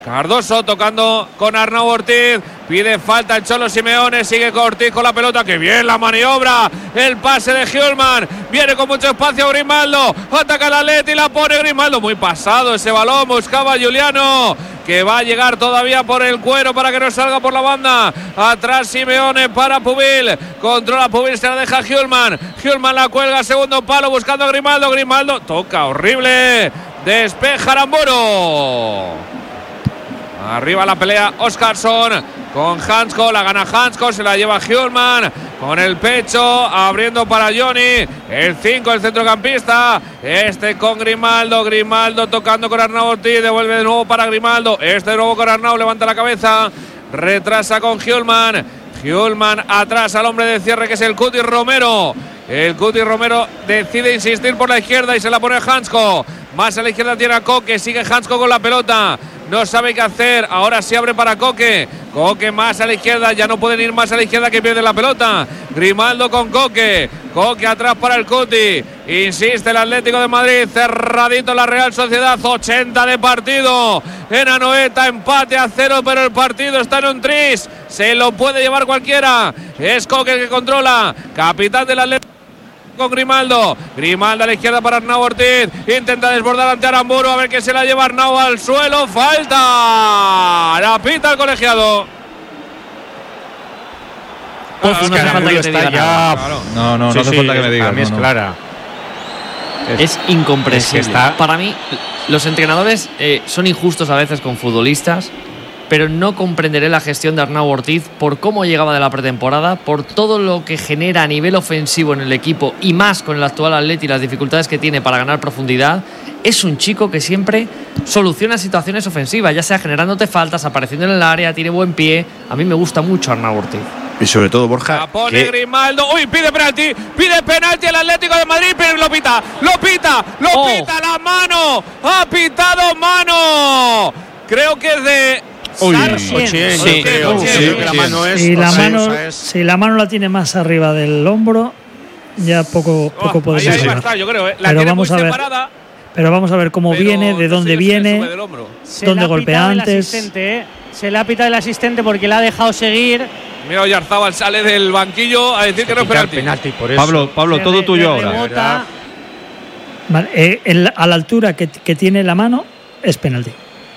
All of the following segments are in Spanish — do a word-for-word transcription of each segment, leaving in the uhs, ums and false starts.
Cardoso tocando con Arnau Ortiz, pide falta el Cholo Simeone, sigue con Ortiz con la pelota, que bien la maniobra, el pase de Hjulmand, viene con mucho espacio Grimaldo, ataca el Atleti y la pone Grimaldo, muy pasado ese balón, buscaba a Giuliano, que va a llegar todavía por el cuero para que no salga por la banda, atrás Simeone para Pubil, controla Pubil, se la deja Hjulmand, Hjulmand la cuelga, segundo palo buscando a Grimaldo, Grimaldo, toca horrible, despeja Aramburu. Arriba la pelea Óskarsson con Hansko, la gana Hansko, se la lleva Hjulmand con el pecho, abriendo para Johnny, el cinco, el centrocampista, este con Grimaldo, Grimaldo tocando con Arnau Ortiz, devuelve de nuevo para Grimaldo, este de nuevo con Arnau, levanta la cabeza, retrasa con Hjulmand, Hjulmand atrás al hombre de cierre que es el Cuti Romero, el Cuti Romero decide insistir por la izquierda y se la pone Hansko, más a la izquierda tiene a Koke, sigue Hansko con la pelota, no sabe qué hacer, ahora se abre para Koke, Koke más a la izquierda, ya no pueden ir más a la izquierda que pierde la pelota, Grimaldo con Koke, Koke atrás para el Cuti, insiste el Atlético de Madrid, cerradito la Real Sociedad, ochenta de partido, en Anoeta, empate a cero, pero el partido está en un tris, se lo puede llevar cualquiera, es Koke el que controla, capitán del Atlético con Grimaldo, Grimaldo a la izquierda para Arnau Ortiz, intenta desbordar ante Aramburu, a ver que se la lleva Arnau al suelo, falta, la pita el colegiado. Pues no hace falta que te diga nada. No, no, no sí, hace sí, falta que me digas. A mí es no, no. clara. Es, es incomprensible. Es que está... Para mí, los entrenadores eh, son injustos a veces con futbolistas, pero no comprenderé la gestión de Arnau Ortiz por cómo llegaba de la pretemporada, por todo lo que genera a nivel ofensivo en el equipo y más con el actual Atleti y las dificultades que tiene para ganar profundidad. Es un chico que siempre soluciona situaciones ofensivas, ya sea generándote faltas, apareciendo en el área, tiene buen pie. A mí me gusta mucho Arnau Ortiz. Y sobre todo, Borja, la pone que... Grimaldo, uy, pide penalti, pide penalti el Atlético de Madrid, pero lo pita, lo pita, lo oh. pita, la mano, ha pitado mano, creo que es de... Uy, Sarcien. sí, Sí, creo, sí, sí, sí, creo que la mano es. Si la o sea, mano, o sea, es... si la mano la tiene más arriba del hombro, ya poco, poco Oh, podemos ahí, ahí va a hablar. estar, yo creo, ¿eh? La Pero tiene vamos muy a ver. separada, Pero vamos a ver cómo pero viene, de no dónde sé si se viene, sube del hombro. Se dónde la ha golpea pitado el antes. asistente, ¿eh? Se le ha pitado el asistente porque le ha dejado seguir. Mira, Oyarzábal sale del banquillo a decir que no es penalti. penalti por eso. Pablo, Pablo, Se todo re- tuyo le ahora. rebota. Vale, eh, en- a la altura que, que tiene la mano es penalti.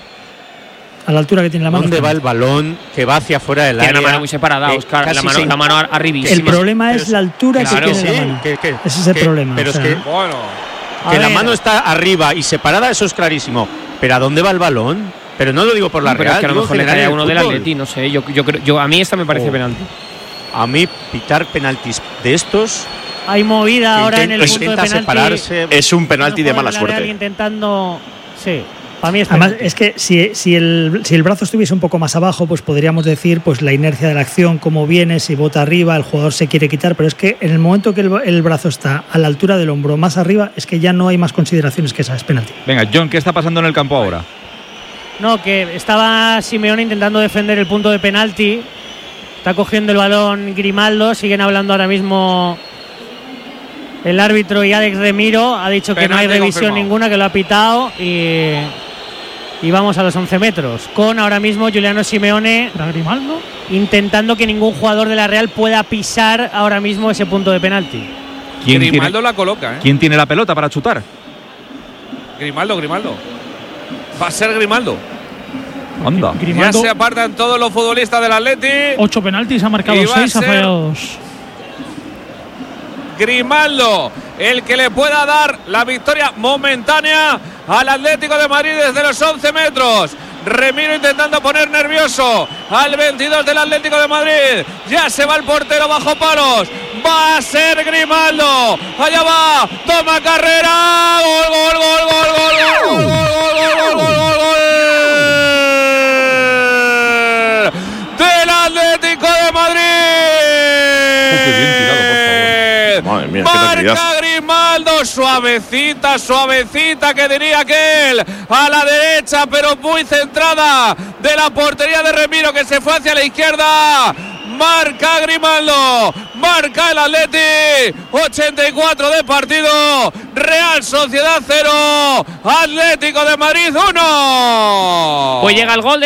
A la altura que tiene la mano. ¿Dónde es va el penalti. balón que va hacia afuera del Tiene área? la mano muy separada, Eh, Óscar, la casi mano, sin- la mano arribísima. El problema Pero es la altura claro, que tiene sí, la mano. que- que- Ese es el que- problema. Pero o sea, es que, Bueno, A que la ver. mano está arriba y separada, eso es clarísimo. Pero ¿a dónde va el balón? Pero no lo digo por la Pero Real, es que a lo digo en mejor le general cae a en el uno del fútbol. Atleti, no sé. Yo, yo, creo- yo, a mí esta me parece Oh. penalti. A mí, pitar penaltis de estos. Hay movida que ahora en el intenta- punto de intenta penalti. separarse. es un penalti de mala Un jugador del Real suerte. Intentando. Sí, para mí es Además, penalti. es que si, si, el, si el brazo estuviese un poco más abajo, pues podríamos decir pues la inercia de la acción, cómo viene, si bota arriba, el jugador se quiere quitar, pero es que en el momento que el, el brazo está a la altura del hombro más arriba, es que ya no hay más consideraciones que esa, es penalti. Venga, John, ¿qué está pasando en el campo ahora? No, que estaba Simeone intentando defender el punto de penalti. Está cogiendo el balón Grimaldo. Siguen hablando ahora mismo el árbitro y Alex Remiro. Ha dicho que no hay Penalti revisión confirmado. ninguna, que lo ha pitado. Y, y vamos a los once metros. Con ahora mismo Giuliano Simeone ¿Para Grimaldo? intentando que ningún jugador de la Real pueda pisar ahora mismo ese punto de penalti. ¿Quién Grimaldo tiene, la coloca, ¿eh? ¿Quién tiene la pelota para chutar? Grimaldo, Grimaldo. Va a ser Grimaldo. Anda. Ya se apartan todos los futbolistas del Atleti. Ocho penaltis, ha marcado Y va a seis, ha ser- fallado dos. Grimaldo, el que le pueda dar la victoria momentánea al Atlético de Madrid desde los once metros. Remiro intentando poner nervioso al veintidós del Atlético de Madrid. Ya se va el portero bajo palos. Va a ser Grimaldo. Allá va. Toma carrera. Gol, gol, gol, gol, gol, gol, gol, gol, gol, gol, gol, gol. Del Atlético de Madrid. qué bien tirado, por favor. Madre mía, qué Marca tranquilidad. Grimaldo, suavecita, suavecita, que diría aquel, a la derecha, pero muy centrada de la portería de Remiro, que se fue hacia la izquierda. Marca Grimaldo marca el Atleti, ochenta y cuatro de partido, Real Sociedad cero, Atlético de Madrid uno. Pues llega el gol de